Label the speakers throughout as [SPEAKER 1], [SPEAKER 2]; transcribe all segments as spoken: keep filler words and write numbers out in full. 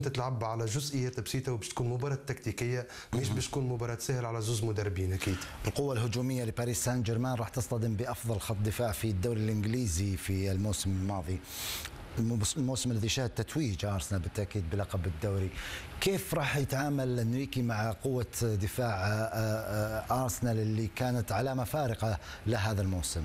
[SPEAKER 1] تتلعب على جزئيات بسيطه وباش تكون مباراه تكتيكيه، مش باش تكون مباراه سهله على زوز مدربين اكيد.
[SPEAKER 2] القوه الهجوميه لباريس سان جيرمان راح تصطدم بافضل خط دفاع في الدوري الانجليزي في الموسم الماضي، الموسم الذي شهد تتويج ارسنال بالتاكيد بلقب الدوري. كيف راح يتعامل انريكي مع قوه دفاع ارسنال اللي كانت علامه فارقه لهذا الموسم؟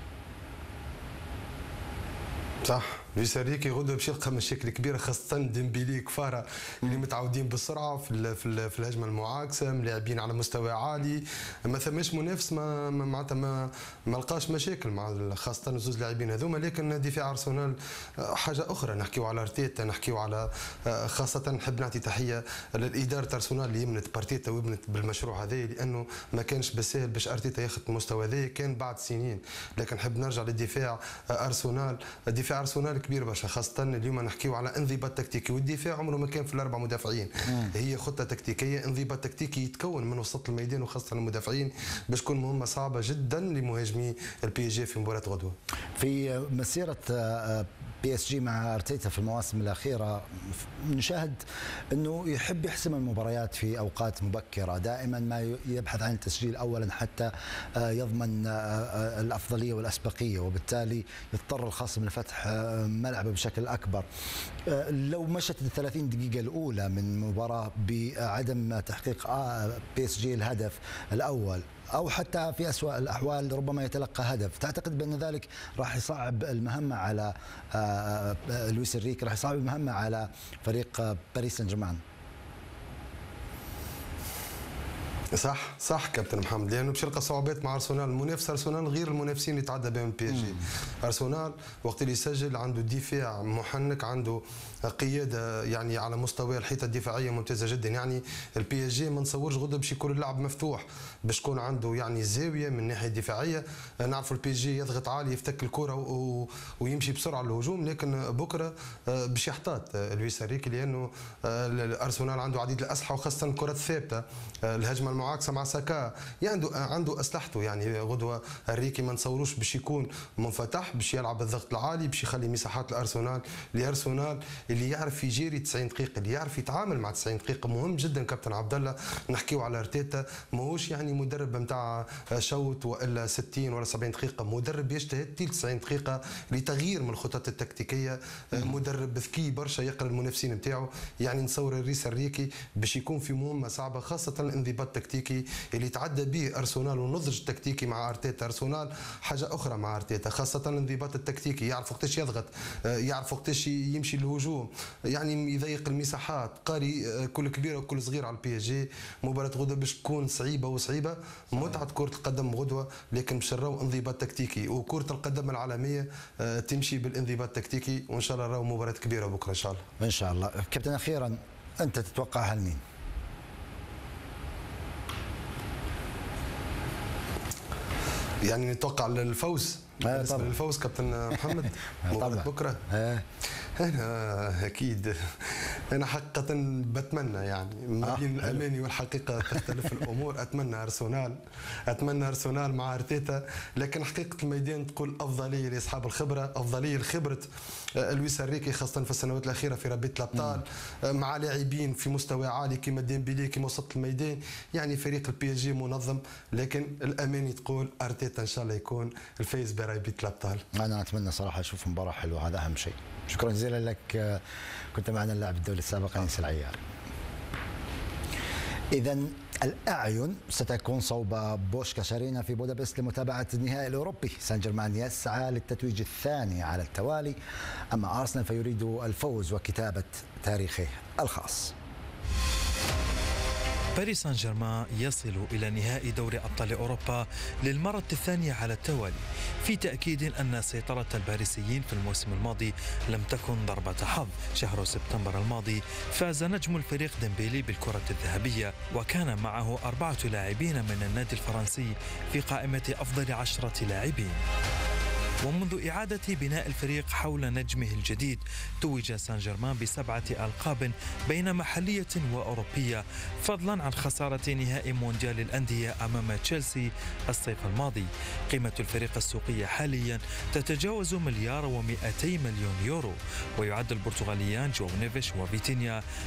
[SPEAKER 1] صح، لويس انريكي غدوه باش يلقى مشاكل كبيره، خاصه ديمبيلي كفاره اللي متعودين بالسرعه في ال في, ال في الهجمه المعاكسه، ملاعبين على مستوى عالي، ما ثماش منافس، ما معناتها ما ما لقاش مشاكل مع خاصه زوج لاعبين هذوما. لكن دفاع ارسنال حاجه اخرى، نحكيو على ارتيتا، نحكيو على خاصه نحب نعطي تحيه لاداره ارسنال اللي يمنت بارتيتا ويمنت بالمشروع هذا، لانه ما كانش بالسهل باش ارتيتا ياخذ المستوى هذا، كان بعد سنين. لكن نحب نرجع للدفاع ارسنال، دفاع ارسنال كبير برشا، خاصه اليوم نحكيو على انضباط تكتيكي، والدفاع عمره ما كان في الاربع مدافعين. مم. هي خطه تكتيكيه، انضباط تكتيكي يتكون من وسط الميدان وخاصه المدافعين، باش تكون مهمه صعبه جدا لمهاجمي البي اس جي في مباراه غدوه.
[SPEAKER 2] في مسيره بي اس جي مع ارتيتا في المواسم الاخيره نشاهد انه يحب يحسم المباريات في اوقات مبكره، دائما ما يبحث عن التسجيل اولا حتى يضمن الافضليه والاسبقيه، وبالتالي يضطر الخصم لفتح ملعبه بشكل اكبر. لو مشت ال ثلاثين دقيقه الاولى من مباراه بعدم تحقيق بي اس جي الهدف الاول، أو حتى في أسوأ الأحوال ربما يتلقى هدف، تعتقد بأن ذلك راح يصعب المهمة على لويس انريكي، راح يصعب المهمة على فريق باريس سان جيرمان؟
[SPEAKER 1] صح صح كابتن محمد، لانه باش يلقى صعوبات مع ارسنال. المنافس ارسنال غير المنافسين اللي تعدى بهم البي اس جي. ارسنال وقت اللي يسجل عنده دفاع محنك، عنده قياده يعني على مستوى الحيطه الدفاعيه ممتازه جدا. يعني البي اس جي ما نتصورش غدا باش يكون اللعب مفتوح، باش تكون عنده يعني زاويه من الناحيه الدفاعيه. نعرفوا البي اس جي يضغط عالي، يفتك الكره و... ويمشي بسرعه للهجوم، لكن بكره باش يحتاط لويس انريكي، لانه ارسنال عنده عديد الاسلحه، وخاصه الكره الثابته، الهجمه المعاكسه مع ساكا، يعني عنده عنده اسلحته. يعني غدوه انريكي ما نتصوروش باش يكون منفتح، باش يلعب الضغط العالي، باش يخلي مساحات لارسنال. لارسنال اللي يعرف يجيري تسعين دقيقه، اللي يعرف يتعامل مع تسعين دقيقه، مهم جدا كابتن عبد الله. نحكيو على ارتيتا، ماهوش يعني مدرب نتاع شوط والا ستين ولا سبعين دقيقه، مدرب يجتهد تيل تسعين دقيقه لتغيير من الخطط التكتيكيه، مدرب ذكي برشا يقرا المنافسين نتاعو. يعني نصور الرئيس انريكي باش يكون في مهمه صعبه، خاصه الانضباط التكتيكي اللي يتعدى به ارسنال، والنضج التكتيكي مع ارتيتا. ارسنال حاجه اخرى مع ارتيتا، خاصه الانضباط التكتيكي، يعرف وقتاش يضغط، يعرف وقتاش يمشي للهجوم، يعني يضيق المساحات، قاري كل كبيره وكل صغير على البي اس جي. مباراه غدوه باش تكون صعيبه وصعيبه، متعه كره القدم غدوه، لكن باش نراو انضباط تكتيكي، وكره القدم العالميه تمشي بالانضباط التكتيكي، وان شاء الله نراو مباراه كبيره بكره ان شاء الله.
[SPEAKER 2] ان شاء الله. كابتن اخيرا، انت تتوقعها لمين؟
[SPEAKER 1] يعني نتوقع الفوز. بالنسبه للفوز كابتن محمد مباراة بكره، آه. انا اكيد انا حقيقه بتمنى، يعني ما بين آه. الاماني والحقيقه تختلف الامور. اتمنى ارسنال، اتمنى ارسنال مع ارتيتا، لكن حقيقه الميدان تقول افضليه لاصحاب الخبره، افضليه لخبره لويس انريكي، خاصه في السنوات الاخيره في ربيع الابطال، مع لاعبين في مستوى عالي كما ديمبيلي كما وسط الميدان. يعني فريق البي اس جي منظم، لكن الاماني تقول ارتيتا ان شاء الله يكون الفايز بربيع الابطال.
[SPEAKER 2] انا اتمنى صراحه اشوف مباراه حلوه، هذا اهم شيء. شكرا جزيلا لك، كنت معنا اللاعب الدولي السابق انس العيار. اذا الاعين ستكون صوب بوشكاش أرينا في بودابست لمتابعه النهائي الاوروبي. سان جيرمان يسعى للتتويج الثاني على التوالي، اما ارسنال فيريد الفوز وكتابه تاريخه الخاص.
[SPEAKER 3] باريس سان جيرمان يصل إلى نهائي دوري أبطال أوروبا للمرة الثانية على التوالي، في تأكيد أن سيطرة الباريسيين في الموسم الماضي لم تكن ضربة حظ. شهر سبتمبر الماضي فاز نجم الفريق ديمبيلي بالكرة الذهبية، وكان معه أربعة لاعبين من النادي الفرنسي في قائمة أفضل عشرة لاعبين. ومنذ إعادة بناء الفريق حول نجمه الجديد، توج سان جيرمان بسبعة ألقاب بين محلية وأوروبية، فضلا عن خسارة نهائي مونديال الأندية أمام تشيلسي الصيف الماضي. قيمة الفريق السوقية حاليا تتجاوز مليار ومئتي مليون يورو، ويعد البرتغاليان جو نيفيش وفيتينيا